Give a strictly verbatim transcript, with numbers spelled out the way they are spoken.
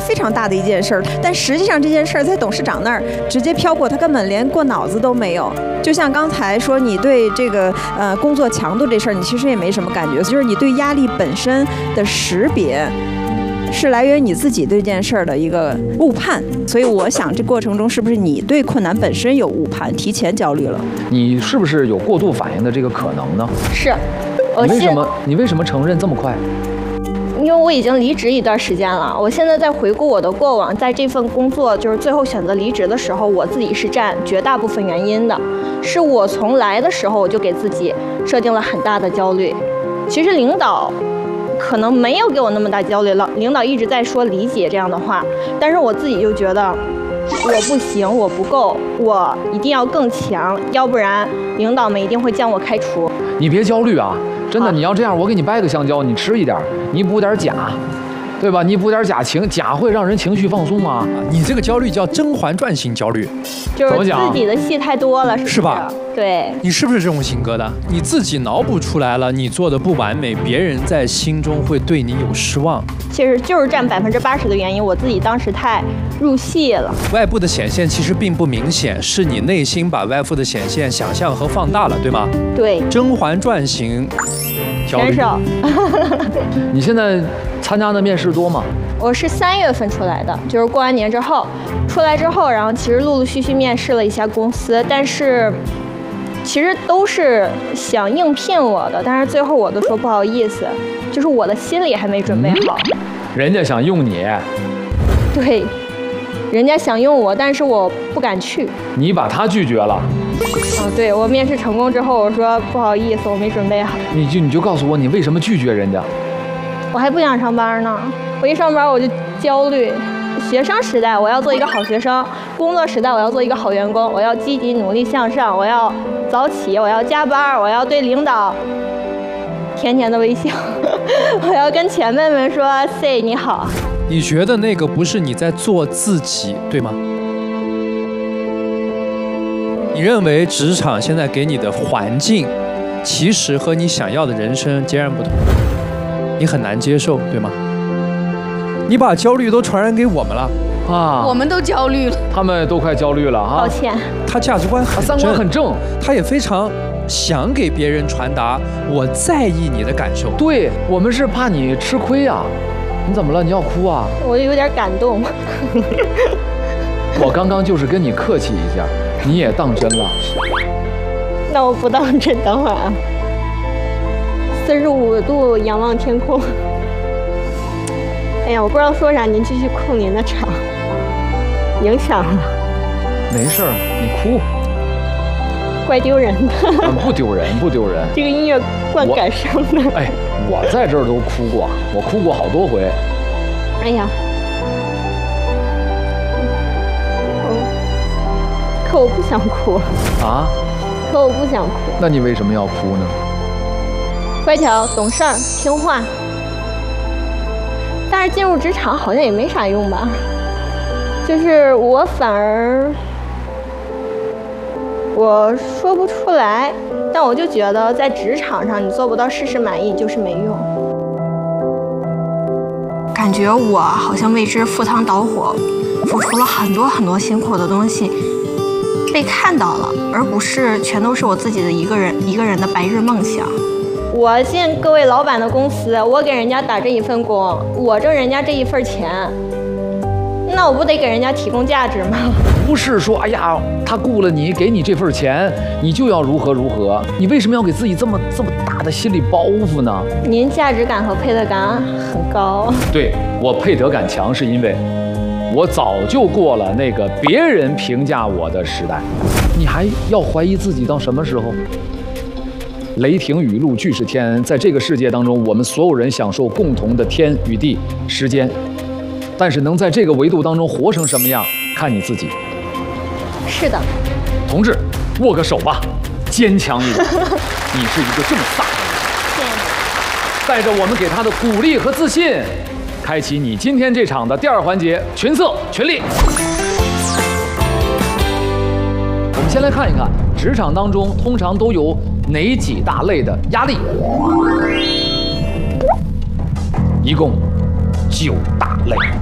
非常大的一件事儿，但实际上这件事儿在董事长那儿直接飘过，他根本连过脑子都没有。就像刚才说，你对这个呃工作强度这事儿，你其实也没什么感觉，就是你对压力本身的识别。是来源于你自己对这件事儿的一个误判，所以我想这过程中是不是你对困难本身有误判，提前焦虑了？ 你是不是有过度反应的这个可能呢？ 是，我你为什么你为什么承认这么快？ 因为我已经离职一段时间了，我现在在回顾我的过往，在这份工作就是最后选择离职的时候，我自己是占绝大部分原因的，是我从来的时候我就给自己设定了很大的焦虑。其实领导可能没有给我那么大焦虑了，领导一直在说理解这样的话，但是我自己就觉得我不行，我不够，我一定要更强，要不然领导们一定会将我开除。 你别焦虑啊，真的， 啊你要这样，我给你掰个香蕉，你吃一点，你补点钾，对吧？你补点钾情，钾会让人情绪放松啊。 你这个焦虑叫《甄嬛传》型焦虑， 就是自己的戏太多了，是不是？ 是吧？ 对。 你是不是这种性格的？你自己脑补出来了，你做的不完美，别人在心中会对你有失望。 其实就是占百分之八十的原因，我自己当时太入戏了。 外部的显现其实并不明显，是你内心把外部的显现想象和放大了，对吗？ 对。 《甄嬛传》型焦虑。 选手。 你现在参加的面试多吗？ 我是三月份出来的，就是过完年之后，出来之后，然后其实陆陆续续面试了一下公司，但是其实都是想应聘我的，但是最后我都说不好意思，就是我的心里还没准备好。 嗯、人家想用你。 对，人家想用我，但是我不敢去。 你把他拒绝了。 哦，对，我面试成功之后，我说不好意思，我没准备好。 你就你就告诉我，你为什么拒绝人家？ 我还不想上班呢，我一上班我就焦虑。学生时代我要做一个好学生，工作时代我要做一个好员工，我要积极努力向上，我要早起，我要加班，我要对领导甜甜的微笑，我要跟前辈们说 say 你好。 你觉得那个不是你在做自己，对吗？你认为职场现在给你的环境，其实和你想要的人生截然不同，你很难接受，对吗？你把焦虑都传染给我们了啊！ 我们都焦虑了， 他们都快焦虑了啊！ 抱歉， 他价值观很正， 三观很正， 他也非常想给别人传达我在意你的感受。 对，我们是怕你吃亏啊！你怎么了？你要哭啊？ 我有点感动。 我刚刚就是跟你客气一下，你也当真了。 那我不当真，等会儿啊。四十五度仰望天空。哎呀，我不知道说啥，您继续控您的场，影响了。 没事儿，你哭。 怪丢人的。 嗯、不丢人，不丢人。 这个音乐怪感伤的。 哎，我在这儿都哭过，我哭过好多回。 哎呀。可我不想哭啊！ 可我不想哭。 那你为什么要哭呢？ 乖巧、懂事儿、听话。但是进入职场好像也没啥用吧？就是我反而我说不出来，但我就觉得在职场上你做不到事事满意就是没用。 感觉我好像为之赴汤蹈火，付出了很多很多辛苦的东西。被看到了，而不是全都是我自己的一个人一个人的白日梦想。 我进各位老板的公司，我给人家打这一份工，我挣人家这一份钱，那我不得给人家提供价值吗？ 不是说，哎呀，他雇了你，给你这份钱，你就要如何如何？你为什么要给自己这么这么大的心理包袱呢？ 您价值感和配得感很高。 对，我配得感强，是因为我早就过了那个别人评价我的时代，你还要怀疑自己到什么时候？雷霆雨露俱是天，在这个世界当中，我们所有人享受共同的天与地、时间，但是能在这个维度当中活成什么样，看你自己。 是的， 同志，握个手吧，坚强一点。你是一个这么飒的人。 谢谢你。 带着我们给他的鼓励和自信，开启你今天这场的第二环节——群策群力。我们先来看一看，职场当中通常都有哪几大类的压力？一共九大类。